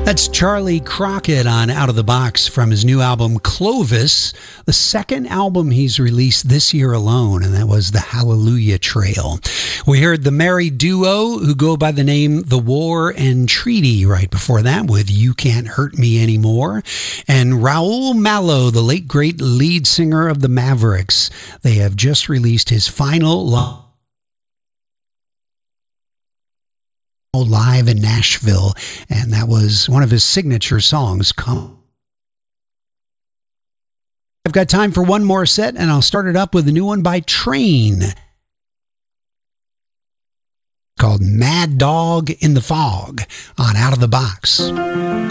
That's Charlie Crockett on Out of the Box from his new album Clovis, the second album he's released this year alone, and that was The Hallelujah Trail. We heard the Merry Duo, who go by the name The War and Treaty, right before that with You Can't Hurt Me Anymore, and Raul Malo, the late great lead singer of the Mavericks. They have just released his final live in Nashville, and that was one of his signature songs. I've got time for one more set, and I'll start it up with a new one by Train called Mad Dog in the Fog on Out of the Box.